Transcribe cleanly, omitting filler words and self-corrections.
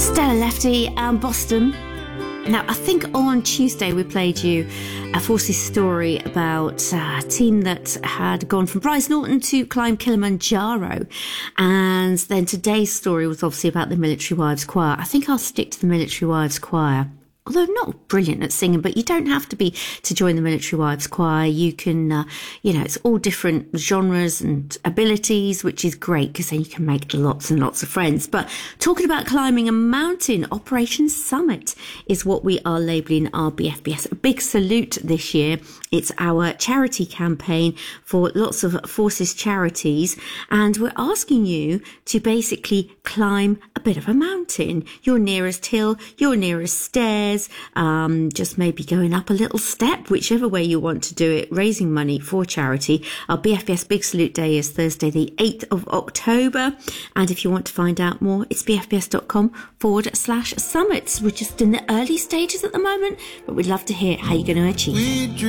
Stella Lefty and Boston. Now, I think on Tuesday we played you a Forces story about a team that had gone from Bryce Norton to climb Kilimanjaro. And then today's story was obviously about the Military Wives Choir. I think I'll stick to the Military Wives Choir. Although not brilliant at singing, but you don't have to be to join the Military Wives Choir. You can, it's all different genres and abilities, which is great because then you can make lots and lots of friends. But talking about climbing a mountain, Operation Summit is what we are labelling our BFBS. A big salute this year. It's our charity campaign for lots of Forces charities. And we're asking you to basically climb a bit of a mountain. Your nearest hill, your nearest stairs, just maybe going up a little step, whichever way you want to do it, raising money for charity. Our BFBS Big Salute Day is Thursday, the 8th of October. And if you want to find out more, it's bfbs.com/summits. We're just in the early stages at the moment, but we'd love to hear how you're going to achieve it.